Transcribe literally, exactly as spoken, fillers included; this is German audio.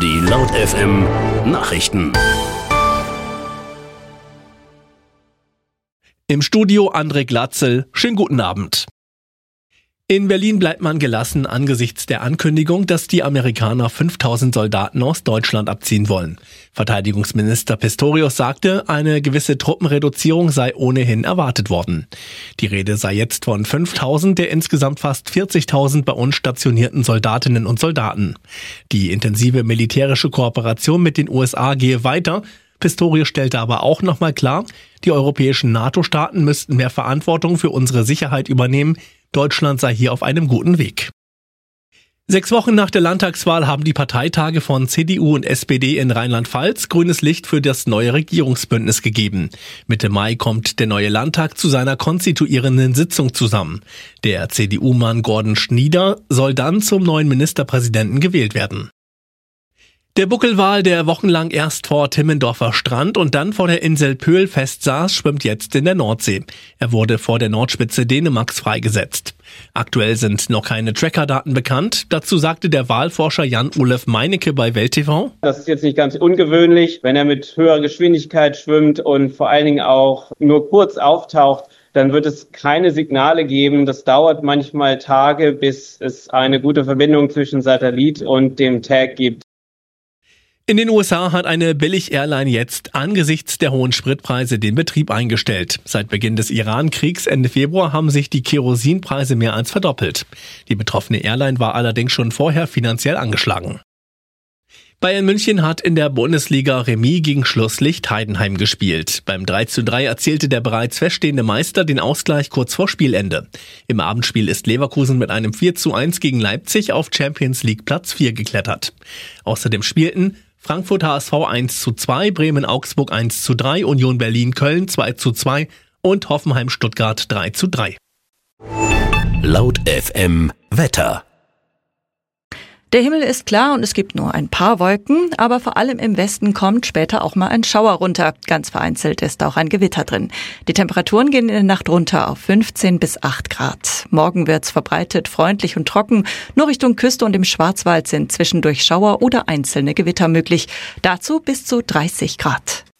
Die Laut F M Nachrichten. Im Studio André Glatzel. Schönen guten Abend. In Berlin bleibt man gelassen angesichts der Ankündigung, dass die Amerikaner fünftausend Soldaten aus Deutschland abziehen wollen. Verteidigungsminister Pistorius sagte, eine gewisse Truppenreduzierung sei ohnehin erwartet worden. Die Rede sei jetzt von fünftausend der insgesamt fast vierzigtausend bei uns stationierten Soldatinnen und Soldaten. Die intensive militärische Kooperation mit den U S A gehe weiter. Pistorius stellte aber auch nochmal klar, die europäischen NATO-Staaten müssten mehr Verantwortung für unsere Sicherheit übernehmen. Deutschland sei hier auf einem guten Weg. Sechs Wochen nach der Landtagswahl haben die Parteitage von C D U und S P D in Rheinland-Pfalz grünes Licht für das neue Regierungsbündnis gegeben. Mitte Mai kommt der neue Landtag zu seiner konstituierenden Sitzung zusammen. Der C D U-Mann Gordon Schnieder soll dann zum neuen Ministerpräsidenten gewählt werden. Der Buckelwal, der wochenlang erst vor Timmendorfer Strand und dann vor der Insel Pöhl festsaß, schwimmt jetzt in der Nordsee. Er wurde vor der Nordspitze Dänemarks freigesetzt. Aktuell sind noch keine Trackerdaten bekannt. Dazu sagte der Walforscher Jan-Olaf Meinecke bei Welt T V. Das ist jetzt nicht ganz ungewöhnlich, wenn er mit höherer Geschwindigkeit schwimmt und vor allen Dingen auch nur kurz auftaucht. Dann wird es keine Signale geben. Das dauert manchmal Tage, bis es eine gute Verbindung zwischen Satellit und dem Tag gibt. In den U S A hat eine Billig-Airline jetzt angesichts der hohen Spritpreise den Betrieb eingestellt. Seit Beginn des Iran-Kriegs Ende Februar haben sich die Kerosinpreise mehr als verdoppelt. Die betroffene Airline war allerdings schon vorher finanziell angeschlagen. Bayern München hat in der Bundesliga Remis gegen Schlusslicht Heidenheim gespielt. Beim drei zu drei erzielte der bereits feststehende Meister den Ausgleich kurz vor Spielende. Im Abendspiel ist Leverkusen mit einem vier zu eins gegen Leipzig auf Champions League Platz vier geklettert. Außerdem spielten Frankfurt H S V eins zu zwei, Bremen Augsburg eins zu drei, Union Berlin Köln zwei zu zwei und Hoffenheim Stuttgart drei zu drei. Laut F M Wetter. Der Himmel ist klar und es gibt nur ein paar Wolken, aber vor allem im Westen kommt später auch mal ein Schauer runter. Ganz vereinzelt ist auch ein Gewitter drin. Die Temperaturen gehen in der Nacht runter auf fünfzehn bis acht Grad. Morgen wird's verbreitet freundlich und trocken. Nur Richtung Küste und im Schwarzwald sind zwischendurch Schauer oder einzelne Gewitter möglich. Dazu bis zu dreißig Grad.